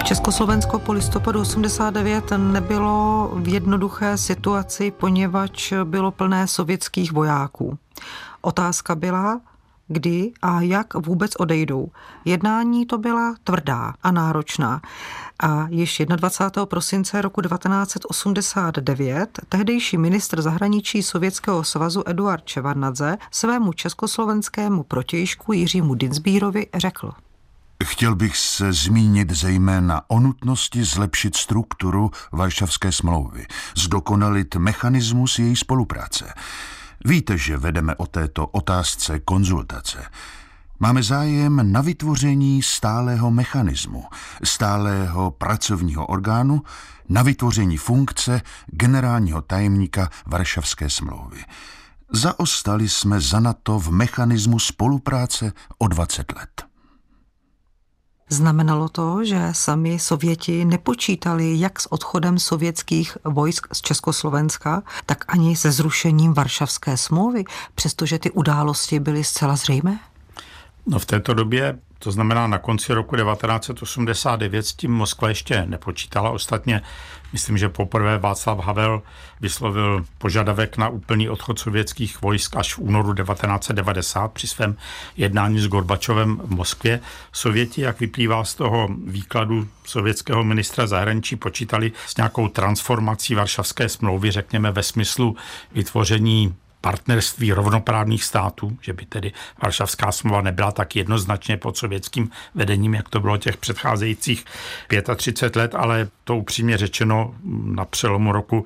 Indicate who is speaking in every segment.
Speaker 1: Československo po listopadu 89 nebylo v jednoduché situaci, poněvadž bylo plné sovětských vojáků. Otázka byla, kdy a jak vůbec odejdou. Jednání to byla tvrdá a náročná. A již 21. prosince roku 1989 tehdejší ministr zahraničí Sovětského svazu Eduard Ševardnadze svému československému protějšku Jiřímu Dienstbierovi řekl:
Speaker 2: Chtěl bych se zmínit zejména o nutnosti zlepšit strukturu Varšavské smlouvy, zdokonalit mechanismus její spolupráce. Víte, že vedeme o této otázce konzultace. Máme zájem na vytvoření stálého mechanismu, stálého pracovního orgánu, na vytvoření funkce generálního tajemníka Varšavské smlouvy. Zaostali jsme za NATO v mechanismu spolupráce o 20 let.
Speaker 1: Znamenalo to, že sami Sověti nepočítali jak s odchodem sovětských vojsk z Československa, tak ani se zrušením Varšavské smlouvy, přestože ty události byly zcela zřejmé?
Speaker 3: No v této době, to znamená na konci roku 1989, s tím Moskva ještě nepočítala. Ostatně myslím, že poprvé Václav Havel vyslovil požadavek na úplný odchod sovětských vojsk až v únoru 1990 při svém jednání s Gorbačovem v Moskvě. Sověti, jak vyplývá z toho výkladu sovětského ministra zahraničí, počítali s nějakou transformací Varšavské smlouvy, řekněme ve smyslu vytvoření partnerství rovnoprávných států, že by tedy Varšavská smlouva nebyla tak jednoznačně pod sovětským vedením, jak to bylo těch předcházejících 35 let, ale to upřímně řečeno na přelomu roku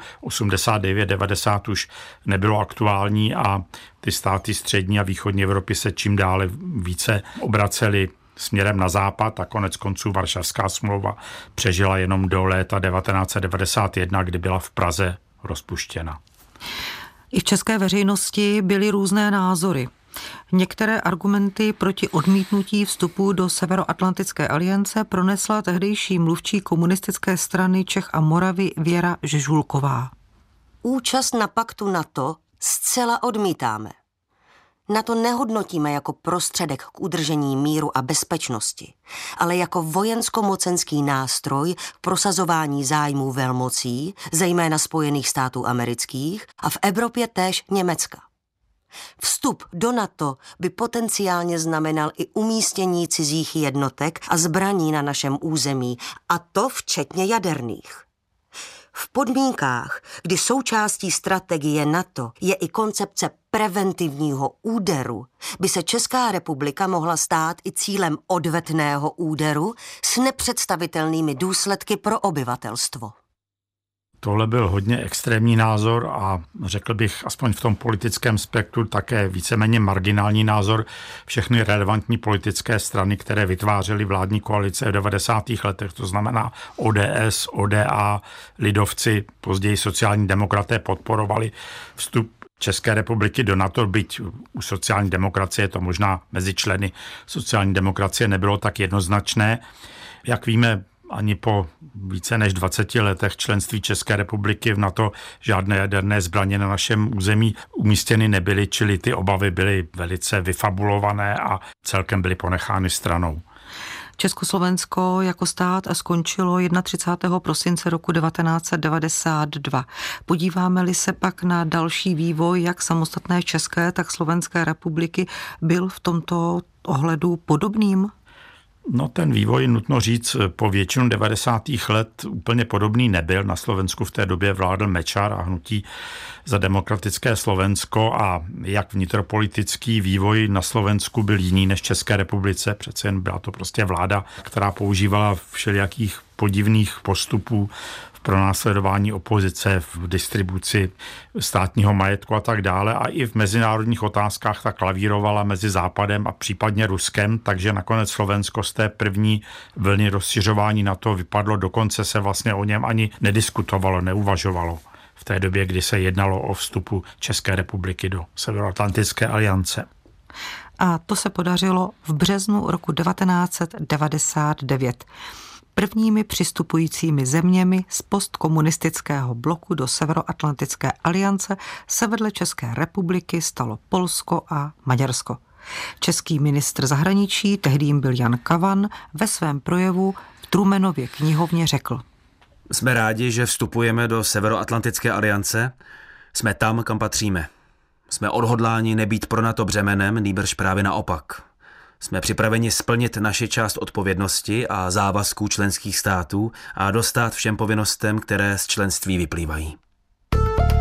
Speaker 3: 89-90 už nebylo aktuální a ty státy střední a východní Evropy se čím dále více obracely směrem na západ a konec konců Varšavská smlouva přežila jenom do léta 1991, kdy byla v Praze rozpuštěna.
Speaker 1: I v české veřejnosti byly různé názory. Některé argumenty proti odmítnutí vstupu do Severoatlantické aliance pronesla tehdejší mluvčí komunistické strany Čech a Moravy Věra Žežulková.
Speaker 4: Účast na paktu NATO zcela odmítáme. NATO nehodnotíme jako prostředek k udržení míru a bezpečnosti, ale jako vojensko-mocenský nástroj k prosazování zájmů velmocí, zejména Spojených států amerických a v Evropě též Německa. Vstup do NATO by potenciálně znamenal i umístění cizích jednotek a zbraní na našem území, a to včetně jaderných. V podmínkách, kdy součástí strategie NATO je i koncepce preventivního úderu, by se Česká republika mohla stát i cílem odvetného úderu s nepředstavitelnými důsledky pro obyvatelstvo.
Speaker 3: Tohle byl hodně extrémní názor a řekl bych aspoň v tom politickém spektru také víceméně marginální názor. Všechny relevantní politické strany, které vytvářely vládní koalice v 90. letech, to znamená ODS, ODA, lidovci, později sociální demokraté, podporovali vstup České republiky do NATO, byť u sociální demokracie to možná mezi členy sociální demokracie nebylo tak jednoznačné. Jak víme, ani po více než 20 letech členství České republiky v NATO žádné jaderné zbraně na našem území umístěny nebyly, čili ty obavy byly velice vyfabulované a celkem byly ponechány stranou.
Speaker 1: Československo jako stát skončilo 31. prosince roku 1992. Podíváme-li se pak na další vývoj jak samostatné České, tak Slovenské republiky, byl v tomto ohledu podobným?
Speaker 3: No ten vývoj, nutno říct, po většinu 90. let úplně podobný nebyl. Na Slovensku v té době vládl Mečiar a hnutí za demokratické Slovensko a jak vnitropolitický vývoj na Slovensku byl jiný než v České republice. Přece jen byla to prostě vláda, která používala všelijakých podivných postupů pro následování opozice, v distribuci státního majetku a tak dále. A i v mezinárodních otázkách tak klavírovala mezi Západem a případně Ruskem, takže nakonec Slovensko z té první vlny rozšiřování NATO vypadlo, dokonce se vlastně o něm ani nediskutovalo, neuvažovalo v té době, kdy se jednalo o vstupu České republiky do Severoatlantické aliance.
Speaker 1: A to se podařilo v březnu roku 1999. Prvními přistupujícími zeměmi z postkomunistického bloku do Severoatlantické aliance se vedle České republiky stalo Polsko a Maďarsko. Český ministr zahraničí, tehdy jim byl Jan Kavan, ve svém projevu v Trumanově knihovně řekl:
Speaker 5: Jsme rádi, že vstupujeme do Severoatlantické aliance. Jsme tam, kam patříme. Jsme odhodláni nebýt pro NATO břemenem, nýbrž právě naopak. Jsme připraveni splnit naši část odpovědnosti a závazků členských států a dostát všem povinnostem, které z členství vyplývají.